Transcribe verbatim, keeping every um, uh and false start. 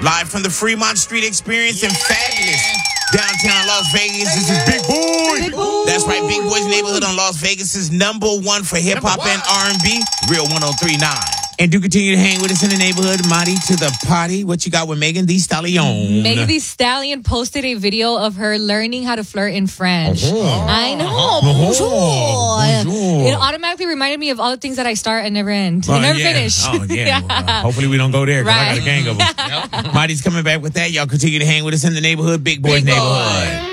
Live from the Fremont Street Experience in fabulous downtown Las Vegas. This is Big Boy. Big Boy. That's right, Big Boy's Neighborhood on Las Vegas's number one for hip hop and R and B, Real one oh three point nine. And do continue to hang with us in the neighborhood. Marty to the party. What you got with Megan Thee Stallion? Megan Thee Stallion posted a video of her learning how to flirt in French. Oh. I know. Oh. Bonjour. Bonjour. It automatically reminded me of all the things that I start and never end. Oh, I never yeah. finish. Oh, yeah. Well, uh, hopefully we don't go there because I got a Right. gang of them. Yep. Marty's coming back with that. Y'all continue to hang with us in the neighborhood. Big Boy's Big Boy. Neighborhood.